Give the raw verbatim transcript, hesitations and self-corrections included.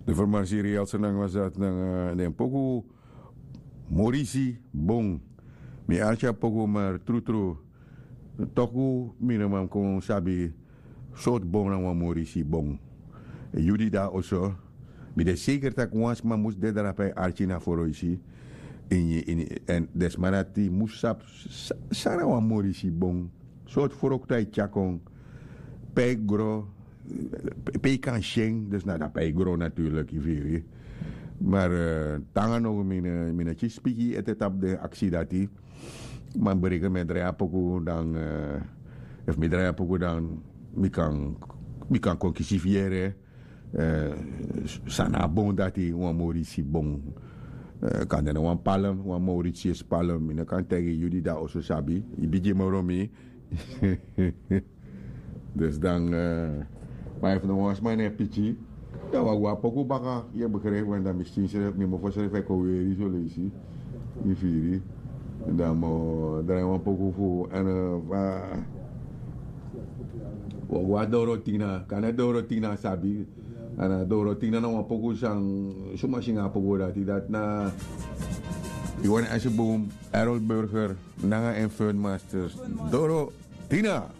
De formatie Real Senang was dat ng uh, poku Morisi Bong. Mi archa poku maar tru tru. Toku minimum kung sabi short bong ng Morisi Bong. Judi da also. Mi de zeker tak once ma mus de darapay archi na foroisi. In in en desmanati musap sara wa Morisi Bong. Soort foroktai chakong pegro. Pekan Sheng, dus nou dat Pegro natuurlijk, je maar uh, tangan nog mijn mijn chispiki het etap de actie dat die, maar bereken met drie apoku dan, of met drie apoku dan, mi kan mi kan concisiviere, sana bon dat die wan Mauritie bon, kan dan wan palm, wan Mauritius palm, mi kan tegen jullie daar ook zo sabi, je bidje moromi, dus dan maar even nog eens mijn pichi. Ja, wat wat poku baka je begrijpt want dan misschien zelf niet meer voor zelf ik weer zo lezen. Die vier. Dan mo daar een poku voor en wat wat dorotina, kan het dorotina sabi. En dorotina nou een poku sang zomaar singa poku dat dat na Iwan Asjeboom, Errol Burger, Nanga en Fun Masters, Dorotina.